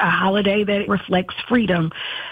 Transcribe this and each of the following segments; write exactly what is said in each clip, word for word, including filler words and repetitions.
a holiday that reflects freedom.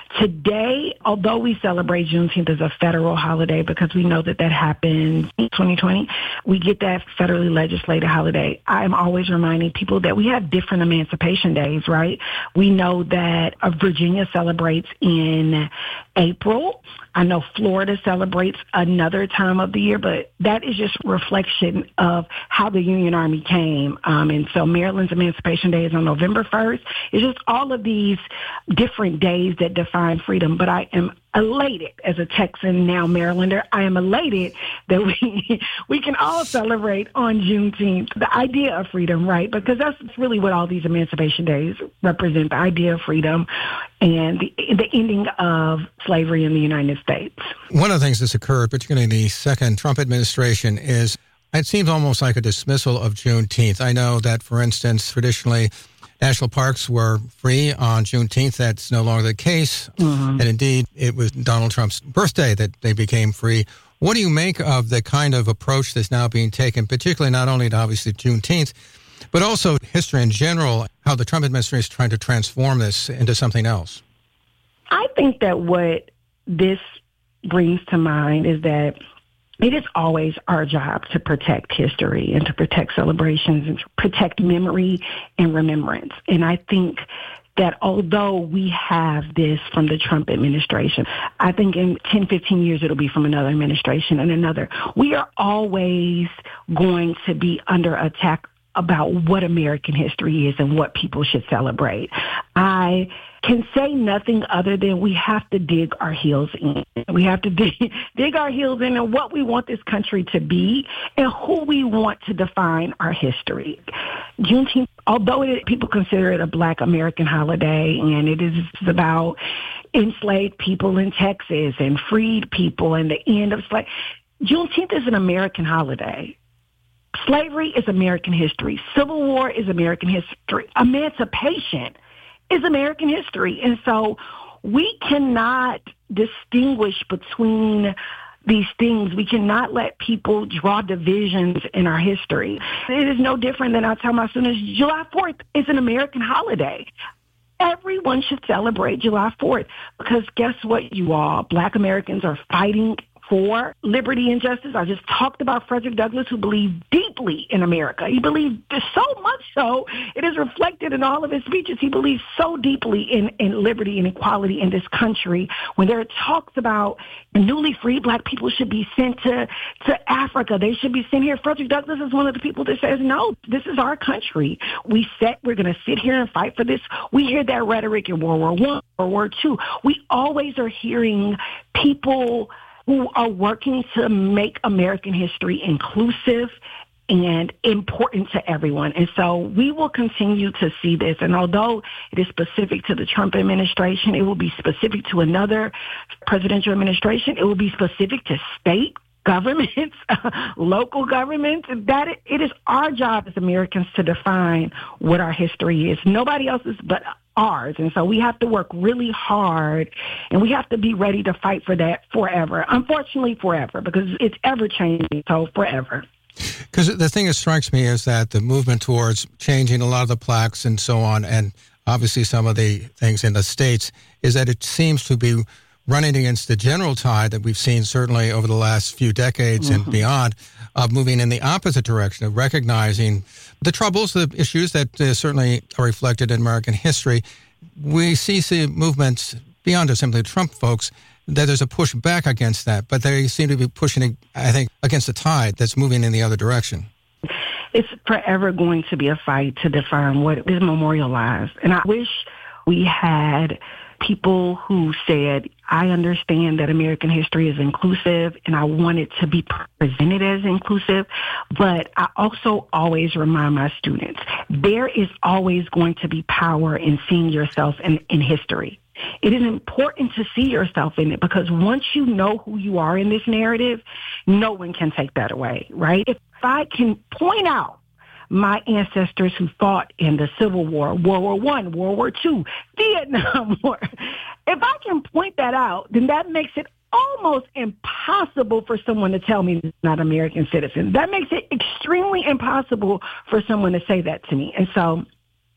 Today, although we celebrate Juneteenth as a federal holiday because we know that that happened in twenty twenty, we get that federally legislated holiday. I'm always reminding people that we have different emancipation days, right? We know that uh, Virginia celebrates in April. I know Florida celebrates another time of the year, but that is just reflection of how the Union Army came. Um, and so Maryland's Emancipation Day is on November first. It's just all of these different days that define freedom. But I am elated as a Texan, now Marylander. I am elated that we we can all celebrate on Juneteenth, the idea of freedom, right? Because that's really what all these Emancipation Days represent, the idea of freedom and the, the ending of slavery in the United States. One of the things that's occurred, particularly in the second Trump administration, is it seems almost like a dismissal of Juneteenth. I know that, for instance, traditionally, national parks were free on Juneteenth. That's no longer the case. Mm-hmm. And indeed, it was Donald Trump's birthday that they became free. What do you make of the kind of approach that's now being taken, particularly not only to obviously Juneteenth, but also history in general, how the Trump administration is trying to transform this into something else? I think that what this brings to mind is that it is always our job to protect history and to protect celebrations and to protect memory and remembrance. And I think that although we have this from the Trump administration, I think in ten, fifteen years it'll be from another administration and another. We are always going to be under attack about what American history is and what people should celebrate. I can say nothing other than we have to dig our heels in. We have to dig, dig our heels in and what we want this country to be and who we want to define our history. Juneteenth, although it, people consider it a Black American holiday, and it is about enslaved people in Texas and freed people and the end of slavery, Juneteenth is an American holiday. Slavery is American history. Civil War is American history. Emancipation is American history. And so we cannot distinguish between these things. We cannot let people draw divisions in our history. It is no different than I tell my students, July fourth is an American holiday. Everyone should celebrate July fourth because guess what, you all? Black Americans are fighting for liberty and justice. I just talked about Frederick Douglass, who believed deeply in America. He believed so much so, it is reflected in all of his speeches. He believed so deeply in, in liberty and equality in this country. When there are talks about newly freed Black people should be sent to, to Africa, they should be sent here. Frederick Douglass is one of the people that says, no, this is our country. We said we're going to sit here and fight for this. We hear that rhetoric in World War One, World War Two. We always are hearing people who are working to make American history inclusive and important to everyone. And so we will continue to see this. And although it is specific to the Trump administration, it will be specific to another presidential administration. It will be specific to state governments, local governments. That it, it is our job as Americans to define what our history is. Nobody else's but ours. And so we have to work really hard, and we have to be ready to fight for that forever. Unfortunately, forever, because it's ever changing, so forever. Because the thing that strikes me is that the movement towards changing a lot of the plaques and so on, and obviously some of the things in the states, is that it seems to be running against the general tide that we've seen certainly over the last few decades mm-hmm. and beyond, of moving in the opposite direction, of recognizing the troubles, the issues that uh, certainly are reflected in American history. We see, see movements beyond just simply Trump folks, that there's a push back against that, but they seem to be pushing, I think, against the tide that's moving in the other direction. It's forever going to be a fight to define what is memorialized. And I wish we had people who said, I understand that American history is inclusive and I want it to be presented as inclusive, but I also always remind my students, there is always going to be power in seeing yourself in, in history. It is important to see yourself in it because once you know who you are in this narrative, no one can take that away, right? If I can point out my ancestors who fought in the Civil War, World War One, World War Two, Vietnam War. If I can point that out, then that makes it almost impossible for someone to tell me they're not an American citizen. That makes it extremely impossible for someone to say that to me. And so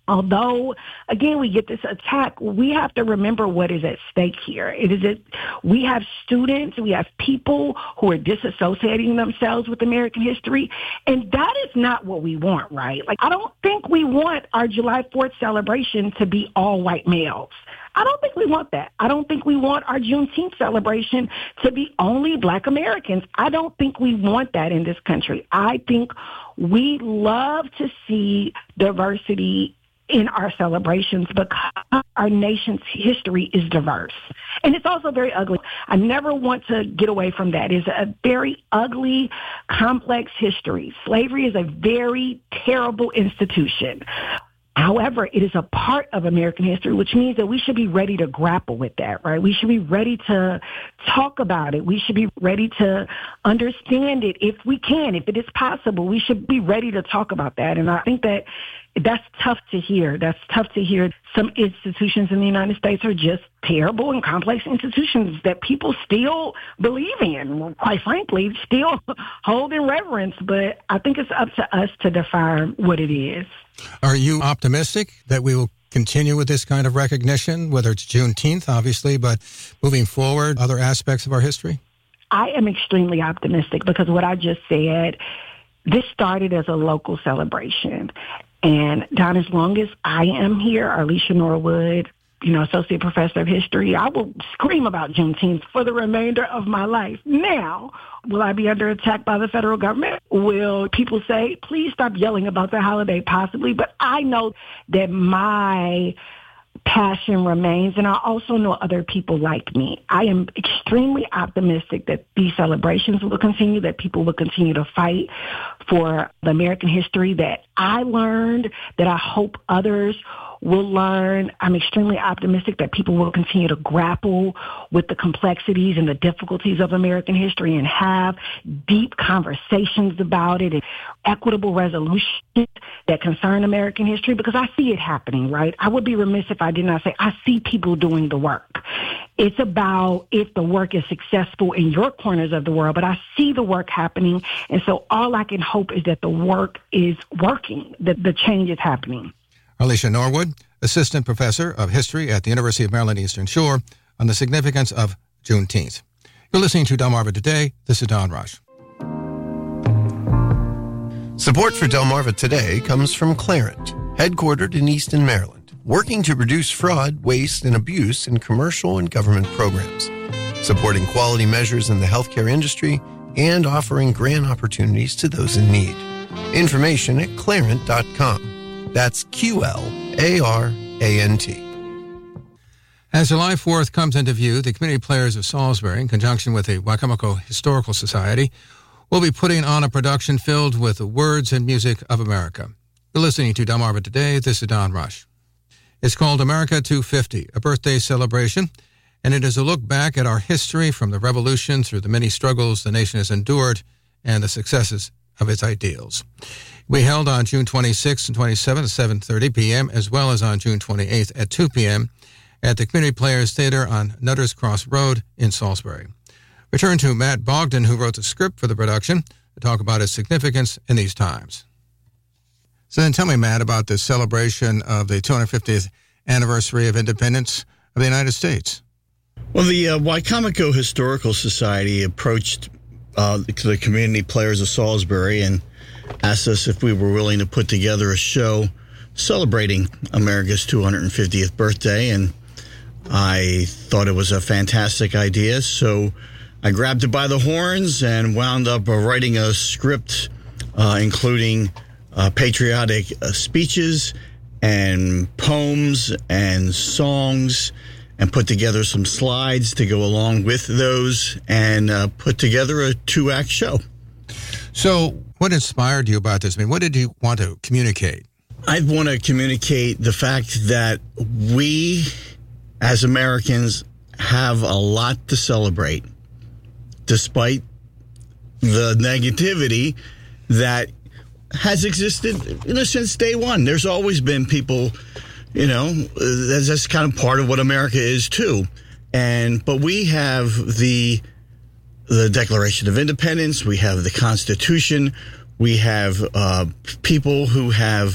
Although, again, we get this attack, we have to remember what is at stake here. It is that we have students, we have people who are disassociating themselves with American history, and that is not what we want, right? Like, I don't think we want our July fourth celebration to be all white males. I don't think we want that. I don't think we want our Juneteenth celebration to be only Black Americans. I don't think we want that in this country. I think we love to see diversity in our celebrations because our nation's history is diverse. And it's also very ugly. I never want to get away from that. It's a very ugly, complex history. Slavery is a very terrible institution. However, it is a part of American history, which means that we should be ready to grapple with that, right? We should be ready to talk about it. We should be ready to understand it if we can, if it is possible. We should be ready to talk about that. And I think that that's tough to hear. That's tough to hear. Some institutions in the United States are just terrible and complex institutions that people still believe in, quite frankly, still hold in reverence. But I think it's up to us to define what it is. Are you optimistic that we will continue with this kind of recognition, whether it's Juneteenth, obviously, but moving forward, other aspects of our history? I am extremely optimistic because what I just said, this started as a local celebration. And Don, as long as I am here, Alicia Norwood, you know, Associate Professor of History, I will scream about Juneteenth for the remainder of my life. Now, will I be under attack by the federal government? Will people say, please stop yelling about the holiday? Possibly. But I know that my passion remains, and I also know other people like me. I am extremely optimistic that these celebrations will continue, that people will continue to fight for the American history that I learned, that I hope others will learn. I'm extremely optimistic that people will continue to grapple with the complexities and the difficulties of American history and have deep conversations about it and equitable resolutions that concern American history, because I see it happening, right? I would be remiss if I did not say I see people doing the work. It's about if the work is successful in your corners of the world, but I see the work happening. And so all I can hope is that the work is working, that the change is happening. Alicia Norwood, Assistant Professor of History at the University of Maryland Eastern Shore, on the significance of Juneteenth. You're listening to Delmarva Today. This is Don Rush. Support for Delmarva Today comes from Clarent, headquartered in Easton, Maryland, working to reduce fraud, waste, and abuse in commercial and government programs, supporting quality measures in the healthcare industry, and offering grant opportunities to those in need. Information at clarent dot com. That's Q L A R A N T. As July fourth comes into view, the Community Players of Salisbury, in conjunction with the Wicomico Historical Society, will be putting on a production filled with the words and music of America. You're listening to Delmarva Today. This is Don Rush. It's called America two fifty, a birthday celebration, and it is a look back at our history from the Revolution through the many struggles the nation has endured and the successes of its ideals. We held on June twenty-sixth and twenty-seventh at seven thirty p.m., as well as on June twenty-eighth at two p.m. at the Community Players Theater on Nutters Cross Road in Salisbury. Return to Matt Bogdan, who wrote the script for the production, to talk about its significance in these times. So then tell me, Matt, about the celebration of the two hundred fiftieth anniversary of independence of the United States. Well, the uh, Wicomico Historical Society approached uh, the Community Players of Salisbury and asked us if we were willing to put together a show celebrating America's two hundred fiftieth birthday, and I thought it was a fantastic idea, so I grabbed it by the horns and wound up uh, writing a script uh, including uh, patriotic uh, speeches and poems and songs, and put together some slides to go along with those, and uh, put together a two-act show. So what inspired you about this? I mean, what did you want to communicate? I want to communicate the fact that we, as Americans, have a lot to celebrate, despite the negativity that has existed, you know, since day one. There's always been people, you know, that's, that's kind of part of what America is too. And but we have the the Declaration of Independence, we have the Constitution, we have uh, people who have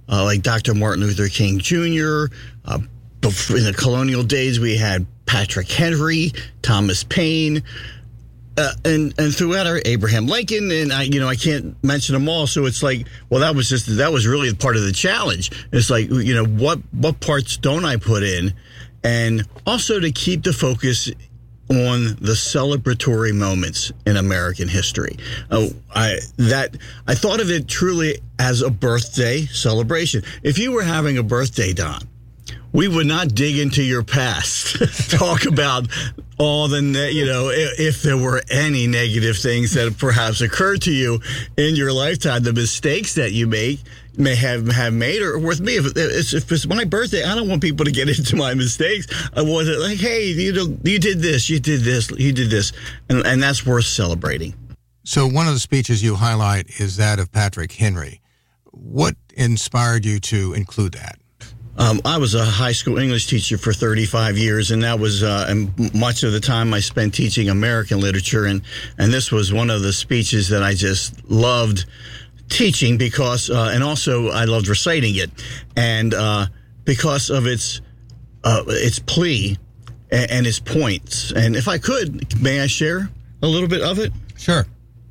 uh, like Doctor Martin Luther King Junior Uh, in the colonial days, we had Patrick Henry, Thomas Paine, uh, and and throughout our Abraham Lincoln, and I, you know, I can't mention them all. So it's like, well, that was just that was really part of the challenge. It's like, you know, what what parts don't I put in, and also to keep the focus on the celebratory moments in American history. Oh, I that I thought of it truly as a birthday celebration. If you were having a birthday, Don, we would not dig into your past, talk about all the, ne- you know, if, if there were any negative things that perhaps occurred to you in your lifetime, the mistakes that you make may have, have made, or with me, if it's, if it's my birthday, I don't want people to get into my mistakes. I want it like, hey, you know, you did this, you did this, you did this, and, and that's worth celebrating. So one of the speeches you highlight is that of Patrick Henry. What inspired you to include that? Um, I was a high school English teacher for thirty-five years, and that was uh, and much of the time I spent teaching American literature, and, and this was one of the speeches that I just loved teaching because, uh, and also I loved reciting it, and uh, because of its uh, its plea and, and its points. And if I could, may I share a little bit of it? Sure.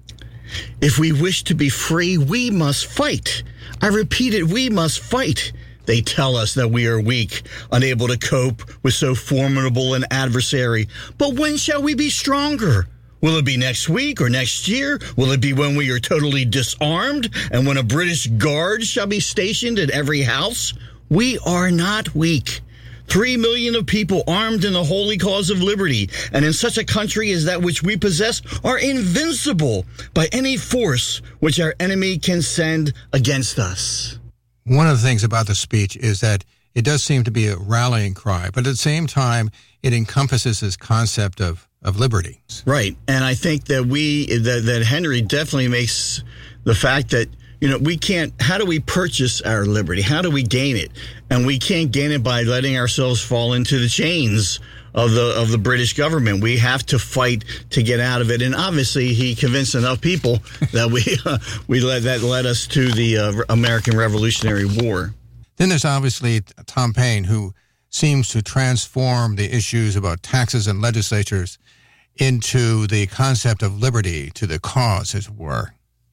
If we wish to be free, we must fight. I repeat it, we must fight. They tell us that we are weak, unable to cope with so formidable an adversary. But when shall we be stronger? Will it be next week or next year? Will it be when we are totally disarmed and when a British guard shall be stationed at every house? We are not weak. Three million of people armed in the holy cause of liberty, and in such a country as that which we possess, are invincible by any force which our enemy can send against us. One of the things about the speech is that it does seem to be a rallying cry, but at the same time, it encompasses this concept of, of liberty. Right. And I think that we, that, that Henry definitely makes the fact that, you know, we can't, how do we purchase our liberty? How do we gain it? And we can't gain it by letting ourselves fall into the chains of the of the British government. We have to fight to get out of it. And obviously, he convinced enough people that we uh, we led that led us to the uh, American Revolutionary War. Then there's obviously Tom Paine, who seems to transform the issues about taxes and legislatures into the concept of liberty, to the cause, as it were.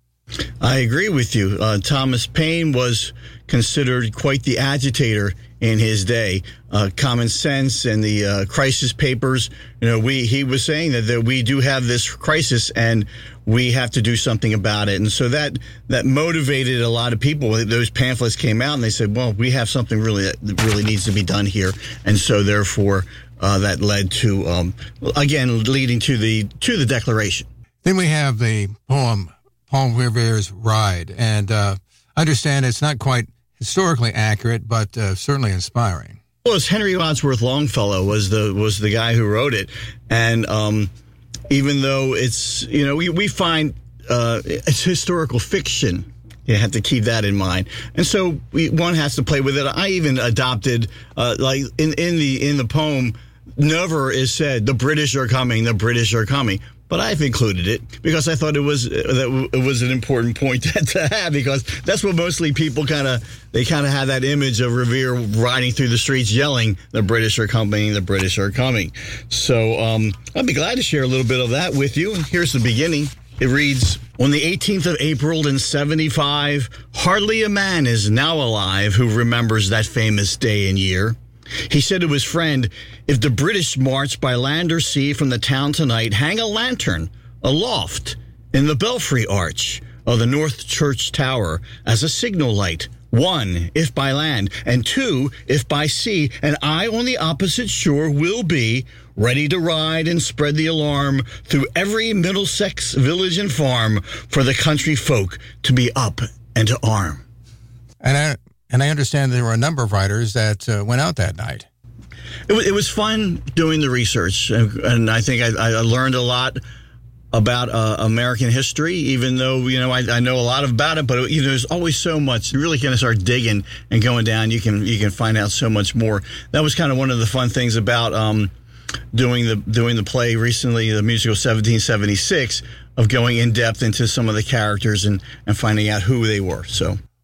I agree with you. Uh, Thomas Paine was considered quite the agitator in his day. Uh, Common Sense and the uh, Crisis Papers, you know, we he was saying that, that we do have this crisis and we have to do something about it. And so that that motivated a lot of people. Those pamphlets came out and they said, well, we have something really that really needs to be done here. And so therefore uh, that led to, um, again, leading to the to the Declaration. Then we have the poem Paul Revere's Ride, and uh, I understand it's not quite historically accurate, but uh, certainly inspiring. Well, it's Henry Wadsworth Longfellow was the was the guy who wrote it, and um, even though it's, you know, we we find uh, it's historical fiction, you have to keep that in mind, and so we, one has to play with it. I even adopted uh, like in in the in the poem, never is said the British are coming, the British are coming. But I've included it because I thought it was that it was an important point to, to have, because that's what mostly people kind of they kind of have that image of Revere riding through the streets yelling, "The British are coming, the British are coming." So um, I'd be glad to share a little bit of that with you. Here's the beginning. It reads, on the eighteenth of April in seventy-five, hardly a man is now alive who remembers that famous day and year. He said to his friend, if the British march by land or sea from the town tonight, hang a lantern aloft in the belfry arch of the North Church Tower as a signal light. One, if by land, and two, if by sea, and I on the opposite shore will be ready to ride and spread the alarm through every Middlesex village and farm for the country folk to be up and to arm. And I... And I understand there were a number of writers that uh, went out that night. It was, it was fun doing the research, and, and I think I, I learned a lot about uh, American history, even though, you know, I, I know a lot about it, but, you know, there's always so much. You really kind of start digging and going down, you can you can find out so much more. That was kind of one of the fun things about um, doing the doing the play recently, the musical seventeen seventy-six, of going in depth into some of the characters and, and finding out who they were. So.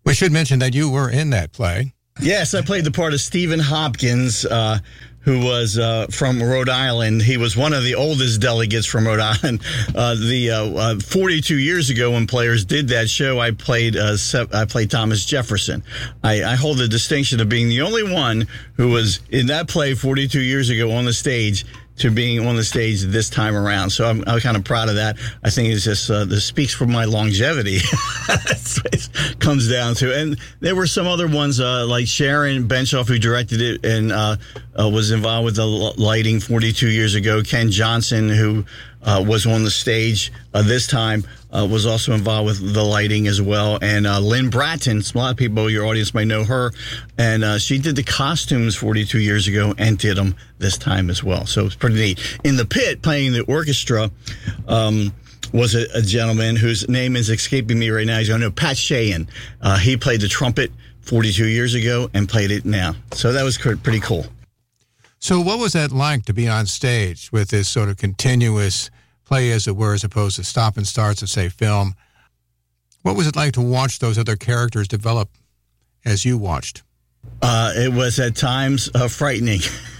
We should mention that you were in that play. Yes, I played the part of Stephen Hopkins, uh, who was uh, from Rhode Island. He was one of the oldest delegates from Rhode Island. Uh, the uh, uh, forty-two years ago, when Players did that show, I played uh, I played Thomas Jefferson. I, I hold the distinction of being the only one who was in that play forty-two years ago on the stage to being on the stage this time around. So I'm, I'm kind of proud of that. I think it's just, uh, this speaks for my longevity. It comes down to, and there were some other ones, uh, like Sharon Benshoff, who directed it and, uh, uh, was involved with the lighting forty-two years ago. Ken Johnson, who, uh, was on the stage, uh, this time, uh, was also involved with the lighting as well. And, uh, Lynn Bratton, a lot of people, your audience may know her. And, uh, she did the costumes forty-two years ago and did them this time as well. So it's pretty neat. In the pit, playing the orchestra, um, was a, a gentleman whose name is escaping me right now. He's going to know Pat Sheehan. Uh, he played the trumpet forty-two years ago and played it now. So that was pretty cool. So what was that like to be on stage with this sort of continuous play, as it were, as opposed to stop and starts of, say, film? What was it like to watch those other characters develop as you watched? Uh, it was at times uh, frightening.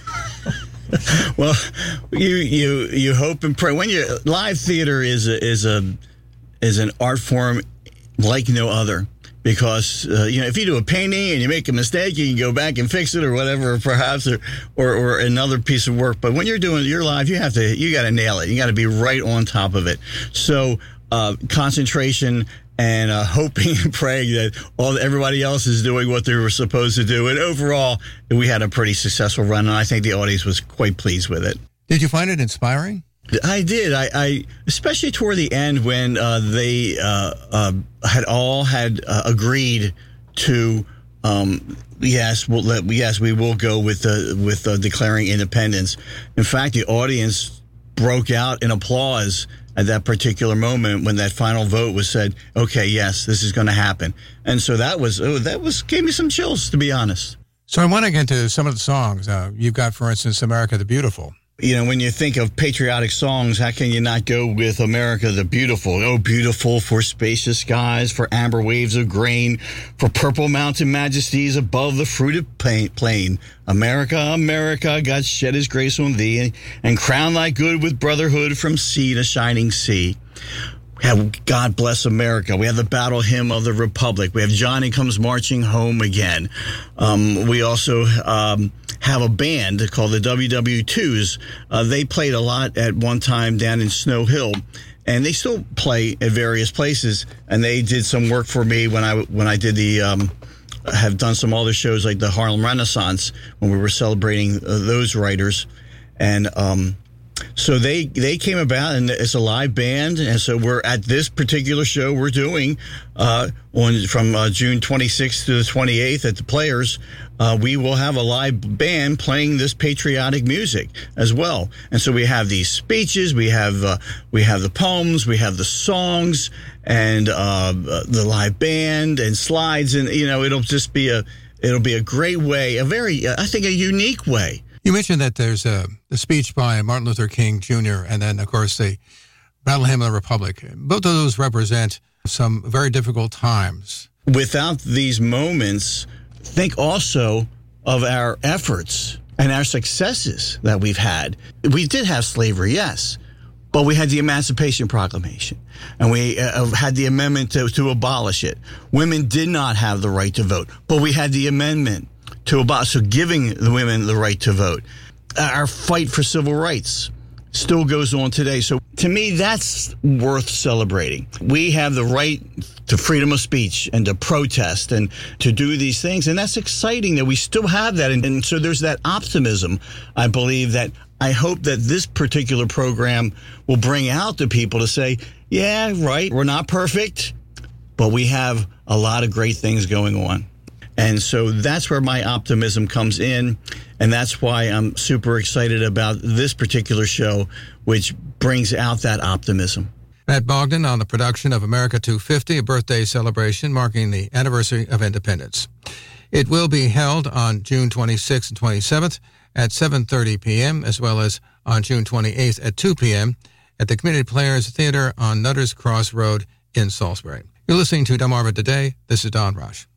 Well, you you you hope and pray. When you live theater is a, is a is an art form like no other, because uh, you know, if you do a painting and you make a mistake, you can go back and fix it or whatever, perhaps, or or, or another piece of work. But when you're doing your live, you have to you got to nail it. You got to be right on top of it. So uh, concentration. And uh, hoping and praying that all everybody else is doing what they were supposed to do. And overall, we had a pretty successful run, and I think the audience was quite pleased with it. Did you find it inspiring? I did. I, I especially toward the end when uh, they uh, uh, had all had uh, agreed to. Um, yes, we'll let, yes, we will go with uh, with uh, declaring independence. In fact, the audience broke out in applause at that particular moment when that final vote was said. Okay, yes, this is going to happen, and so that was oh, that was gave me some chills, to be honest. So I want to get into some of the songs. Uh, you've got, for instance, "America the Beautiful." You know, when you think of patriotic songs, how can you not go with America the Beautiful? Oh, beautiful for spacious skies, for amber waves of grain, for purple mountain majesties above the fruited plain. America, America, God shed his grace on thee, and crown thy good with brotherhood from sea to shining sea. We have God Bless America. We have the Battle Hymn of the Republic. We have Johnny Comes Marching Home Again. Um, we also um, have a band called the W W twos. Uh, they played a lot at one time down in Snow Hill, and they still play at various places. And they did some work for me when I when I did the um, have done some other shows like the Harlem Renaissance when we were celebrating uh, those writers. And um, so they they came about, and it's a live band, and so we're at this particular show we're doing uh, on from uh, June twenty-sixth to the twenty-eighth at the Players. Uh, we will have a live band playing this patriotic music as well, and so we have these speeches, we have uh, we have the poems, we have the songs, and uh, the live band and slides, and you know it'll just be a it'll be a great way, a very I think a unique way. You mentioned that there's a, a speech by Martin Luther King Junior and then, of course, the Battle Hymn of the Republic. Both of those represent some very difficult times. Without these moments, think also of our efforts and our successes that we've had. We did have slavery, yes, but we had the Emancipation Proclamation, and we uh, had the amendment to, to abolish it. Women did not have the right to vote, but we had the amendment to abolish, so giving the women the right to vote. Our fight for civil rights still goes on today. So to me, that's worth celebrating. We have the right to freedom of speech and to protest and to do these things. And that's exciting that we still have that. And, and so there's that optimism, I believe, that I hope that this particular program will bring out to people to say, yeah, right, we're not perfect, but we have a lot of great things going on. And so that's where my optimism comes in, and that's why I'm super excited about this particular show, which brings out that optimism. Matt Bogdan on the production of America two fifty, a birthday celebration marking the anniversary of independence. It will be held on June twenty-sixth and twenty-seventh at seven thirty p.m., as well as on June twenty-eighth at two p.m. at the Community Players Theater on Nutters Cross Road in Salisbury. You're listening to Delmarva Today. This is Don Roche.